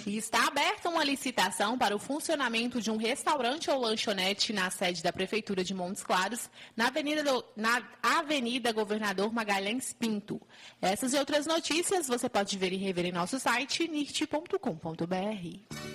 E está aberta uma licitação para o funcionamento de um restaurante ou lanchonete na sede da Prefeitura de Montes Claros, na Avenida Governador Magalhães Pinto. Essas e outras notícias você pode ver e rever em nosso site nirt.com.br.